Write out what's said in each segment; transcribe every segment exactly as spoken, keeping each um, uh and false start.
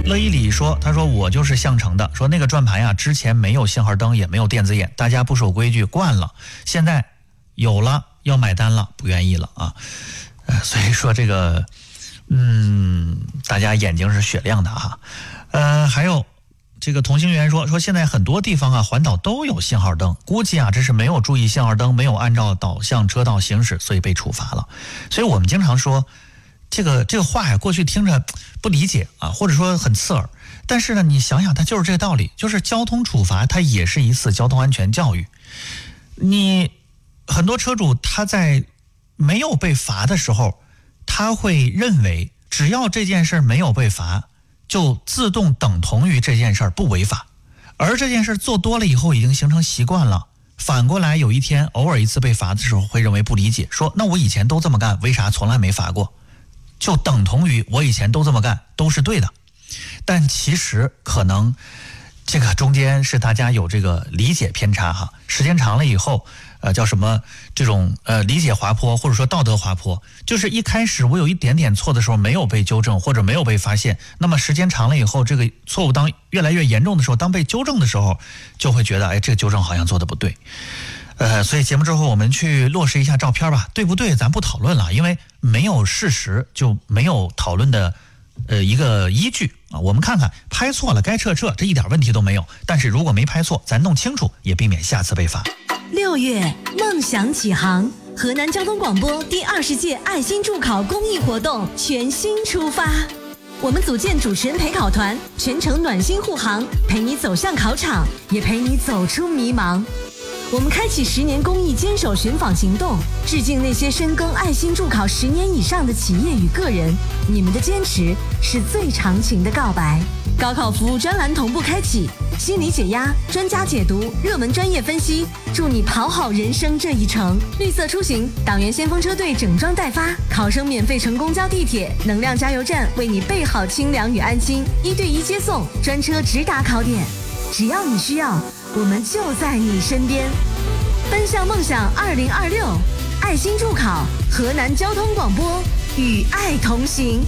乐一里说，他说我就是项城的，说那个转盘呀，之前没有信号灯，也没有电子眼，大家不守规矩惯了，现在有了要买单了，不愿意了啊。呃，所以说这个，嗯，大家眼睛是雪亮的哈。呃，还有这个同心圆说，说现在很多地方啊，环岛都有信号灯，估计啊这是没有注意信号灯，没有按照导向车道行驶，所以被处罚了。所以我们经常说。这个这个话呀，过去听着不理解啊，或者说很刺耳。但是呢，你想想，它就是这个道理，就是交通处罚，它也是一次交通安全教育。你很多车主他在没有被罚的时候，他会认为只要这件事没有被罚，就自动等同于这件事不违法。而这件事做多了以后，已经形成习惯了。反过来，有一天偶尔一次被罚的时候，会认为不理解，说那我以前都这么干，为啥从来没罚过？就等同于我以前都这么干，都是对的。但其实可能这个中间是大家有这个理解偏差哈。时间长了以后，呃，叫什么这种呃理解滑坡，或者说道德滑坡，就是一开始我有一点点错的时候没有被纠正或者没有被发现，那么时间长了以后，这个错误当越来越严重的时候，当被纠正的时候，就会觉得哎，这个纠正好像做的不对。呃，所以节目之后我们去落实一下照片吧，对不对？咱不讨论了，因为没有事实就没有讨论的呃一个依据啊。我们看看拍错了该撤撤，这一点问题都没有。但是如果没拍错，咱弄清楚，也避免下次被罚。 六月，梦想启航，河南交通广播第二十届爱心助考公益活动全新出发。我们组建主持人陪考团，全程暖心护航，陪你走向考场，也陪你走出迷茫。我们开启十年公益坚守寻访行动，致敬那些深耕爱心助考十年以上的企业与个人，你们的坚持是最长情的告白。高考服务专栏同步开启，心理解压、专家解读、热门专业分析，助你跑好人生这一程。绿色出行，党员先锋车队整装待发，考生免费乘公交地铁，能量加油站为你备好清凉与安心，一对一接送，专车直达考点。只要你需要，我们就在你身边。奔向梦想二零二六，爱心助考，河南交通广播与爱同行。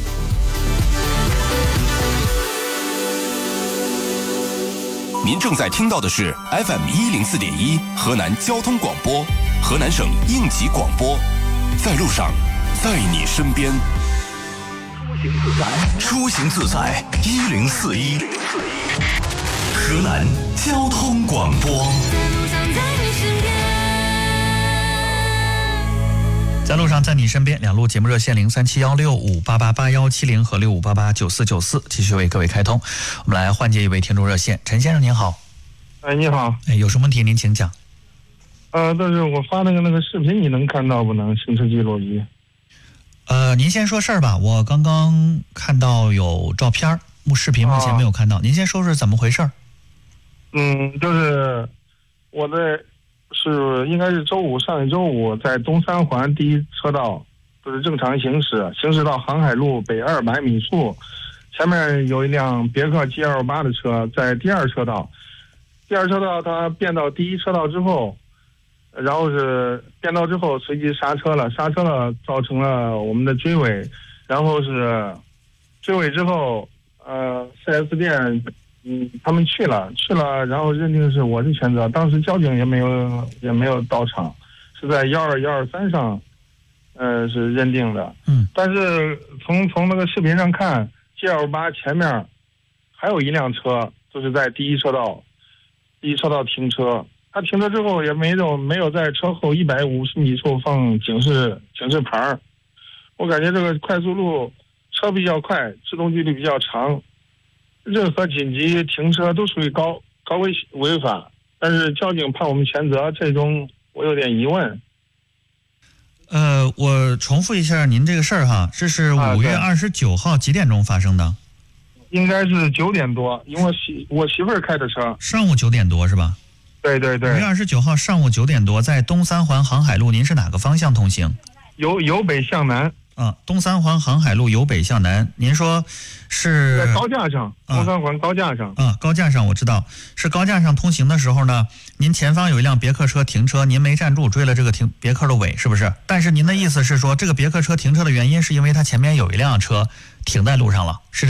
您正在听到的是 F M 一零四点一河南交通广播，河南省应急广播，在路上，在你身边。出行自在一零四一，河南交通广播。 在路上，在你身边，两路节目热线零三七幺六五八八八幺七零和六五八八九四九四，继续为各位开通。我们来换接一位听众热线，陈先生您好。 哎，你好。 哎，有什么问题您请讲。 呃，但是我发那个那个视频，你能看到不能？行车记录仪。 呃，您先说事儿吧，我刚刚看到有照片，视频目前没有看到，啊、您先说说怎么回事。 嗯，就是我在。是应该是周五，上一周五在东三环第一车道都是正常行驶，行驶到航海路北二百米处，前面有一辆别克 G L 八的车在第二车道，第二车道它变到第一车道之后，然后是变道之后随即刹车了，刹车了造成了我们的追尾，然后是追尾之后，呃 四 S 店。嗯，他们去了，去了，然后认定是我的全责。当时交警也没有也没有到场，是在幺二幺二三上，呃，是认定的。 嗯， 但是从从那个视频上看 ，G L 八前面还有一辆车，就是在第一车道，第一车道停车。他停车之后也没有没有在车后一百五十米处放警示警示牌。我感觉这个快速路车比较快，制动距离比较长。任何紧急停车都属于高高危违法，但是交警判我们全责，这种我有点疑问。 呃，我重复一下您这个事儿哈，这是五月二十九号几点钟发生的？ 应该是九点多，因为我媳我媳妇儿开的车。 上午九点多是吧？ 对对对。 五月二十九号上午九点多，在东三环航海路，您是哪个方向通行？ 由由北向南。 啊，东三环航海路由北向南，您说是在高架上，东三环高架上。 啊，高架上我知道，是高架上通行的时候呢，您前方有一辆别克车停车，您没站住，追了这个停别克的尾，是不是？但是您的意思是说，这个别克车停车的原因是因为它前面有一辆车停在路上了，是